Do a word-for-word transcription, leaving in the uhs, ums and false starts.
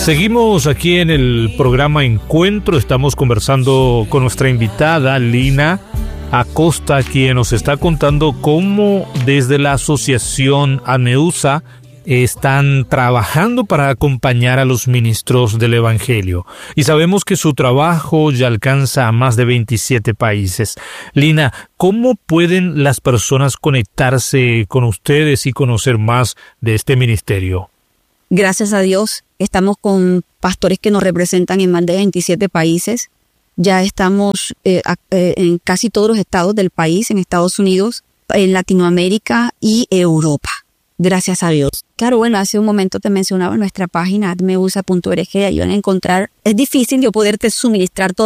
Seguimos aquí en el programa Encuentro. Estamos conversando con nuestra invitada Lina Acosta, quien nos está contando cómo desde la asociación ANEUSA están trabajando para acompañar a los ministros del Evangelio. Y sabemos que su trabajo ya alcanza a más de veintisiete países. Lina, ¿cómo pueden las personas conectarse con ustedes y conocer más de este ministerio? Gracias a Dios, estamos con pastores que nos representan en más de veintisiete países. Ya estamos eh, eh, en casi todos los estados del país, en Estados Unidos, en Latinoamérica y Europa. Gracias a Dios. Claro, bueno, hace un momento te mencionaba nuestra página admeusa punto org, ahí van a encontrar. Es difícil yo poderte suministrar toda